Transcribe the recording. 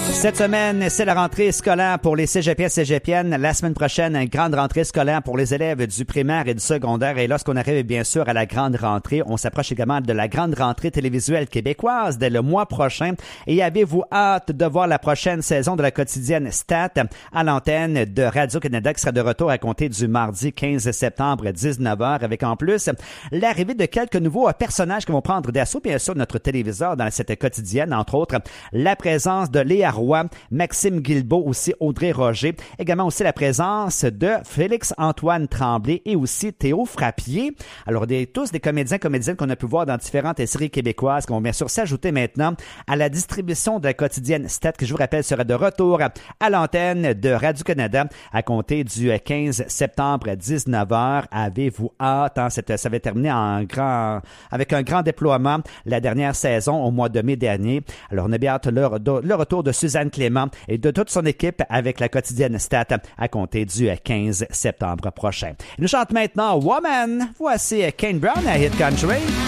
Cette semaine, c'est la rentrée scolaire pour les cégepiens, cégepiennes. La semaine prochaine, une grande rentrée scolaire pour les élèves du primaire et du secondaire. Et lorsqu'on arrive bien sûr à la grande rentrée, on s'approche également de la grande rentrée télévisuelle québécoise dès le mois prochain. Et avez-vous hâte de voir la prochaine saison de la quotidienne Stat à l'antenne de Radio-Canada qui sera de retour à compter du mardi 15 septembre 19h avec en plus l'arrivée de quelques nouveaux personnages qui vont prendre d'assaut bien sûr notre téléviseur dans cette quotidienne, entre autres la présence de Léa Roy, Maxime Guilbeault, aussi Audrey Roger, également aussi la présence de Félix-Antoine Tremblay et aussi Théo Frappier. Alors, tous des comédiennes qu'on a pu voir dans différentes séries québécoises qui vont bien sûr s'ajouter maintenant à la distribution de la quotidienne Stat qui, je vous rappelle, sera de retour à l'antenne de Radio-Canada à compter du 15 septembre 19h. Avez-vous hâte? Ça va terminer avec un grand déploiement la dernière saison au mois de mai dernier. Alors, on a bien hâte le retour de Suzanne Clément et de toute son équipe avec la quotidienne Stat à compter du 15 septembre prochain. Il nous chante maintenant Woman. Voici Kane Brown à Hit Country.